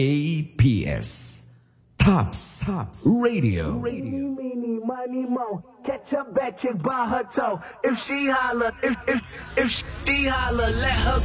APS Tops Radio. Meeny, meeny, money, mo. Catch a bad chick by her toe. If she holler, if she holler, let her